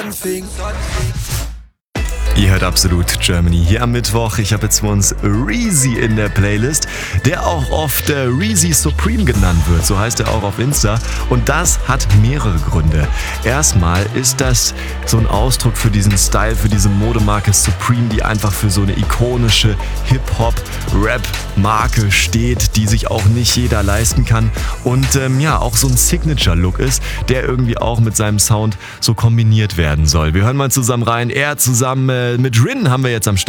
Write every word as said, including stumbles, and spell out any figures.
Ihr hört Absolut Germany hier am Mittwoch. Ich habe jetzt für uns Reezy in der Playlist, der auch oft äh, Reezy Supreme genannt wird. So heißt er auch auf Insta. Und das hat mehrere Gründe. Erstmal ist das so ein Ausdruck für diesen Style, für diese Modemarke Supreme, die einfach für so eine ikonische Hip-Hop-Rap-Marke steht, die sich auch nicht jeder leisten kann. Und ähm, ja, auch so ein Signature-Look ist, der irgendwie auch mit seinem Sound so kombiniert werden soll. Wir hören mal zusammen rein. Er zusammen äh, mit Rin haben wir jetzt am Start.